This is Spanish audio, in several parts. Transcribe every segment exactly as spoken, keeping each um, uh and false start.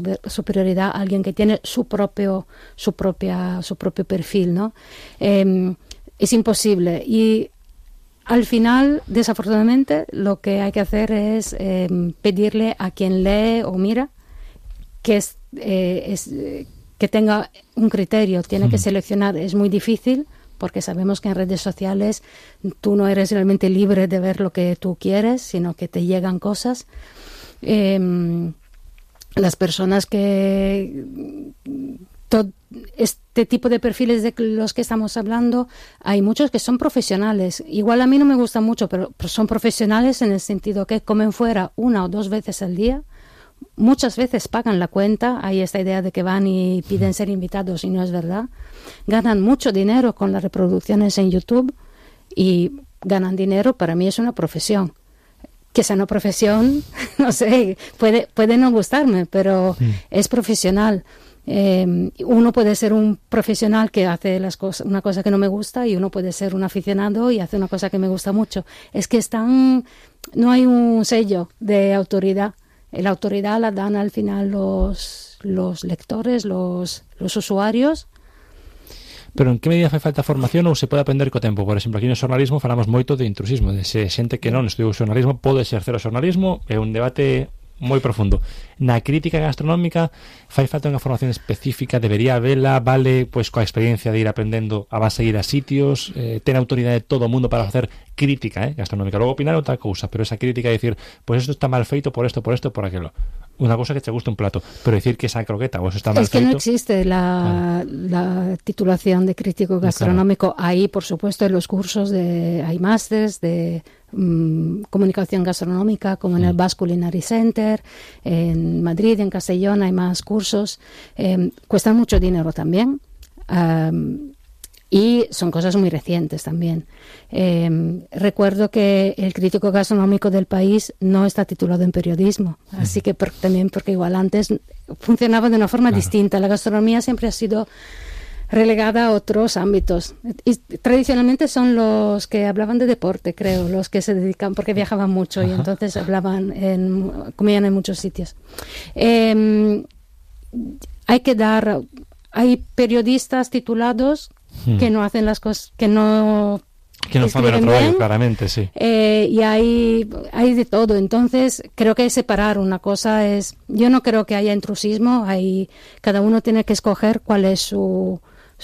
superioridad a alguien que tiene su propio, su propia, su propio perfil, ¿no? Eh, es imposible. Y al final, desafortunadamente, lo que hay que hacer es eh, pedirle a quien lee o mira que es, eh, es eh, que tenga un criterio, tiene que seleccionar. Es muy difícil porque sabemos que en redes sociales tú no eres realmente libre de ver lo que tú quieres, sino que te llegan cosas. Eh, las personas que... To, este tipo de perfiles de los que estamos hablando, hay muchos que son profesionales. Igual a mí no me gusta mucho, pero, pero son profesionales en el sentido que comen fuera una o dos veces al día. Muchas veces pagan la cuenta. Hay esta idea de que van y piden ser invitados y no es verdad. Ganan mucho dinero con las reproducciones en YouTube y ganan dinero. Para mí es una profesión. Que sea una profesión, no sé, puede, puede no gustarme, pero sí. Es profesional. Eh, uno puede ser un profesional que hace las cosas, una cosa que no me gusta, y uno puede ser un aficionado y hace una cosa que me gusta mucho. Es que están, no hay un sello de autoridad. La autoridad la dan al final los, los lectores, los, los usuarios. Pero en que medida fai falta formación ou se pode aprender co tempo? Por exemplo, aquí no xornalismo falamos moito de intrusismo, de se xente que non estudiou xornalismo pode exercer o xornalismo, é un debate moi profundo. Na crítica gastronómica fai falta unha formación específica, debería habela, vale pois coa experiencia de ir aprendendo a base de ir a sitios, eh, ten autoridade de todo o mundo para facer crítica eh, gastronómica. Logo opinar outra cousa, pero esa crítica de decir, pois pues isto está mal feito por esto, por esto, por aquilo. Una cosa que te gusta un plato, pero decir que esa croqueta o eso está mal es que feito, no existe la, vale. la titulación de crítico gastronómico. Claro. Ahí, por supuesto, en los cursos de hay másters de um, comunicación gastronómica, como en mm. el Basque Culinary Center, en Madrid, en Castellón hay más cursos. Eh, cuestan mucho dinero también. Um, Y son cosas muy recientes también. Eh, recuerdo que el crítico gastronómico del País no está titulado en periodismo, uh-huh. así que por, también porque igual antes funcionaba de una forma claro. distinta. La gastronomía siempre ha sido relegada a otros ámbitos. Y tradicionalmente son los que hablaban de deporte, creo, los que se dedican, porque viajaban mucho uh-huh. y entonces hablaban, en, comían en muchos sitios. Eh, hay que dar, hay periodistas titulados Hmm. que no hacen las cosas, que no que no saben el trabajo, claramente, sí. Eh, y hay, hay de todo. Entonces, creo que separar una cosa es... Yo no creo que haya intrusismo. Hay, cada uno tiene que escoger cuál es su,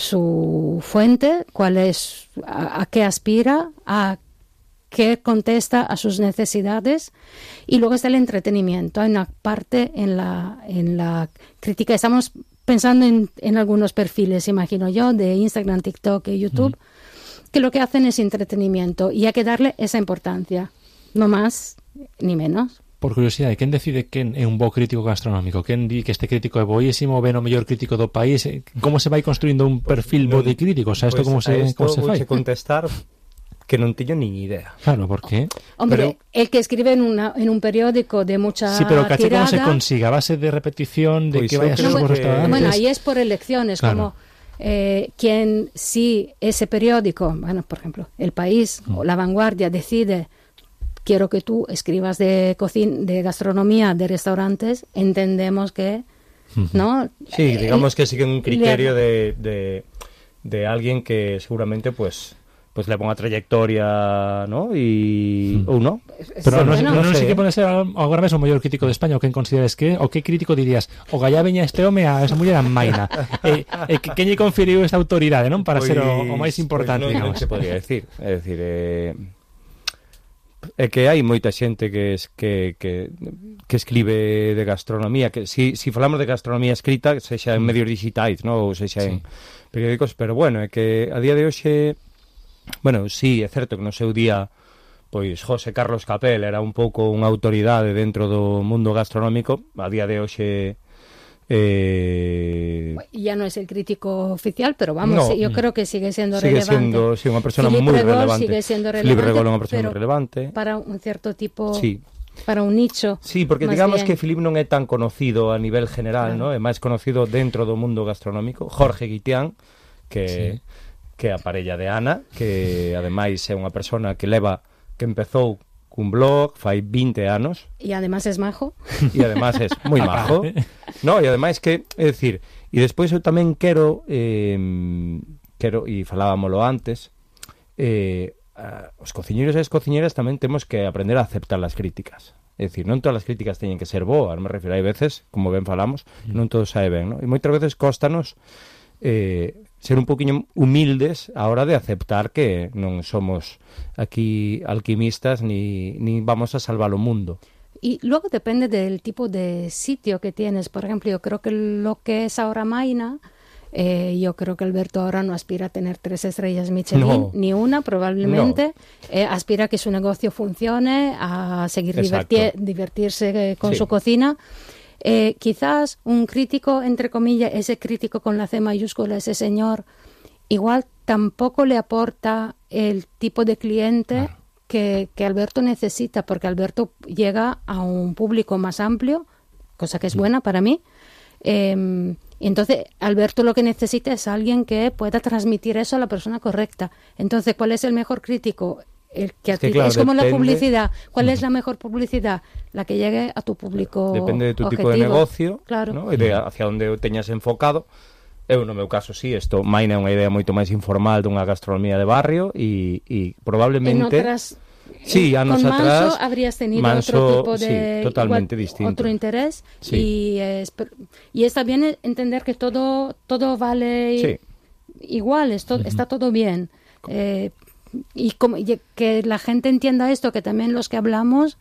su fuente, cuál es, a, a qué aspira, a qué contesta a sus necesidades. Y luego está el entretenimiento. Hay una parte en la, en la crítica. Estamos... pensando en, en algunos perfiles, imagino yo, de Instagram, TikTok y YouTube, mm. que lo que hacen es entretenimiento y hay que darle esa importancia, no más ni menos. Por curiosidade, quen decide quen é un bo crítico gastronómico? Quen di que este crítico é boísimo, ven o mellor crítico do país? Como se vai construindo un perfil bo de crítico? O sea, isto pues como se, como se fai? Vou contestar que non teño nin idea. Claro, por qué? Hombre, pero, el que escribe en, una, en un periódico de mucha sí, pero caché tirada... cómo se consiga, a base de repetición, de pues que vaya a sus bueno, restaurantes... Bueno, ahí es por elecciones, claro. como eh, quien, si ese periódico, bueno, por ejemplo, El País mm. o La Vanguardia decide, quiero que tú escribas de cocina, de gastronomía, de restaurantes, entendemos que, mm-hmm. ¿no? Sí, digamos eh, que siguen un criterio de, de, de alguien que seguramente, pues... pues leva unha trayectoria, ¿no? E... Mm. ou non? Pero non, non, non, non sei que pode ser agora mesmo o mellor crítico de España, o quen consideres que o que crítico dirías, o gallá veña este home a esa muller a maina. e, e que quen lle conferiu esta autoridade, non? Para pues, ser o, o máis importante, pues non, digamos. Non se podría decir. É dicir, eh, é que hai moita xente que es, que, que, que escribe de gastronomía, que si, si falamos de gastronomía escrita, sexa en medios digitais, ¿no? Ou sexa en sí. periódicos, pero bueno, é que a día de hoxe bueno, sí, é certo que no seu día pois José Carlos Capel era un pouco unha autoridade dentro do mundo gastronómico. A día de hoxe eh... ya no es el crítico oficial, pero vamos, no, yo creo que sigue siendo sigue relevante. Siendo, sí, unha persona Philippe moi Regol relevante. Sigue siendo relevante. Philippe Regol é unha persona moi relevante. Para un cierto tipo... Sí. Para un nicho. Sí, porque digamos bien. que Philippe non é tan conocido a nivel general, claro. ¿no? É máis conocido dentro do mundo gastronómico. Jorge Guitián, que... Sí. que a parella de Ana, que ademais é unha persona que leva, que empezou cun blog fai vinte anos. E además es majo. E además es moi majo. No, e ademais que, é dicir, e despois eu tamén quero, eh, quero, e falábamolo antes, eh, os cociñeiros e as cociñeras tamén temos que aprender a aceptar as críticas. É dicir, non todas as críticas teñen que ser boas, me refiro, hai veces, como ben falamos, non todo sae ben, non? E moitas veces cóstanos eh, ser un poquinho humildes a hora de aceptar que non somos aquí alquimistas ni, ni vamos a salvar o mundo. Y luego depende del tipo de sitio que tienes. Por ejemplo, yo creo que lo que es ahora Maina, eh, yo creo que Alberto ahora no aspira a tener tres estrellas Michelin, no. ni una probablemente. No. Eh, aspira a que su negocio funcione, a seguir divertir, divertirse eh, con sí. su cocina. Eh, quizás un crítico, entre comillas, ese crítico con la C mayúscula, ese señor, igual tampoco le aporta el tipo de cliente claro. que, que Alberto necesita, porque Alberto llega a un público más amplio, cosa que es buena para mí. Eh, entonces, Alberto lo que necesita es alguien que pueda transmitir eso a la persona correcta. Entonces, ¿cuál es el mejor crítico? El que es, que, claro, es como depende... la publicidad. ¿Cuál uh-huh. es la mejor publicidad? La que llegue a tu público Depende de tu objetivo. tipo de negocio, claro. ¿no? E de hacia onde o teñas enfocado. Eu, no meu caso, sí, isto Maina é unha idea moito máis informal dunha gastronomía de barrio e, e probablemente... En otras... Sí, anos con Manso atrás habrías tenido Manso, otro tipo de sí, totalmente igual, distinto. otro interés sí. y, es, y está bien entender que todo todo vale sí. igual, esto, uh-huh. está todo bien eh, y, como, y que la gente entienda esto, que también los que hablamos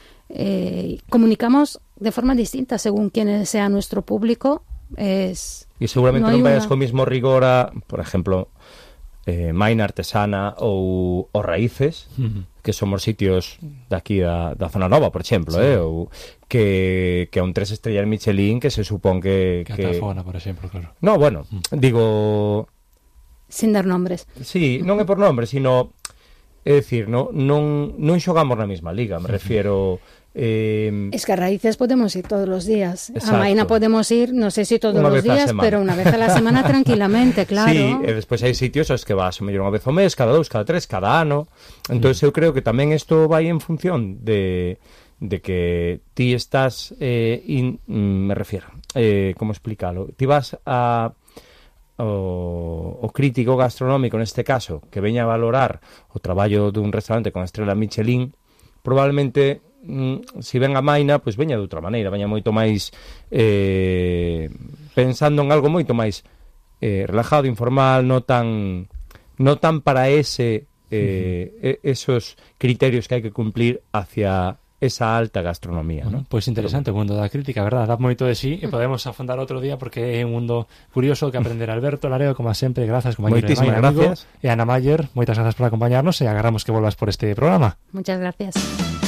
eh, comunicamos de forma distinta según quién sea nuestro público. Es, y seguramente no non vayas una... co mismo rigor a, por exemplo, eh, Maina Artesana ou os Raíces, uh-huh. que somos sitios daqui da, da Zona Nova, por exemplo, sí. eh, ou que, que a un tres estrellas Michelin que se supón que... Que, que... Atafona, por exemplo, claro. No, bueno, uh-huh. digo... Sin dar nombres. Sí, non é por nombres, sino... É dicir, no, non, non xogamos na mesma liga, me refiero... Eh, es que a Raíces podemos ir todos los días. Exacto. A Maina podemos ir, no sé si todos una los días, pero una vez a la semana tranquilamente, claro. Sí, e despois hai sitios aos que vas mellor unha vez ao mes, cada dous, cada tres, cada ano. Entón, mm. eu creo que tamén isto vai en función de, de que ti estás, eh, in, me refiero, eh, como explicarlo? Ti vas a... O, o crítico gastronómico, neste caso, que veña a valorar o traballo dun restaurante con estrela Michelin, probablemente mm, si ven a Maina, pois veña de outra maneira, veña moito máis eh, pensando en algo moito máis eh, relajado, informal, no tan no tan para ese eh, uh-huh. esos criterios que hai que cumplir hacia esa alta gastronomía, bueno, ¿no? Pois pues interesante o mundo da crítica, verdad? Dá moito de sí e podemos afondar outro día porque é un mundo curioso que aprender. Alberto Lareo, como sempre, grazas, compañero de Maina, gracias. Amigo, e Ana Mayer, moitas grazas por acompañarnos e agarramos que volvas por este programa. Muchas gracias.